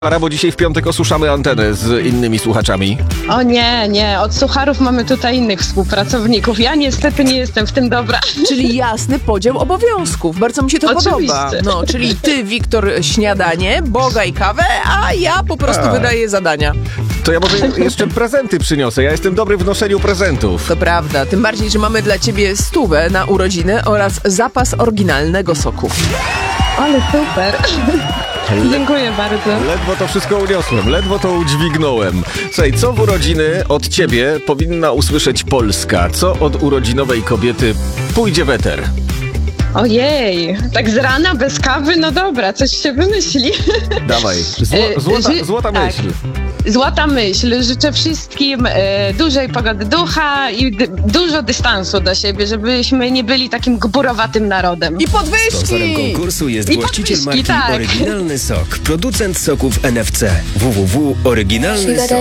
Bo dzisiaj w piątek osuszamy antenę z innymi słuchaczami. O nie, od sucharów mamy tutaj innych współpracowników. Ja niestety nie jestem w tym dobra. Czyli jasny podział obowiązków. Bardzo mi się to Oczywiście. podoba. No, czyli ty, Wiktor, śniadanie, Boga i kawę, a ja po prostu wydaję zadania. To ja może jeszcze prezenty przyniosę. Ja jestem dobry w noszeniu prezentów. To prawda, tym bardziej, że mamy dla ciebie 100 na urodziny oraz zapas oryginalnego soku. Ale super. Dziękuję bardzo. Ledwo to wszystko uniosłem, ledwo to udźwignąłem. Słuchaj, co w urodziny od ciebie powinna usłyszeć Polska? Co od urodzinowej kobiety pójdzie w eter? Ojej, tak z rana bez kawy? No dobra, coś się wymyśli. Dawaj, złota tak. myśl. Złota myśl. Życzę wszystkim dużej pogody ducha i dużo dystansu do siebie, żebyśmy nie byli takim gburowatym narodem. I Sponsorem podwyżki! konkursu jest I właściciel podwyżki, marki tak. Oryginalny Sok, producent soków NFC. www.oryginalnysok.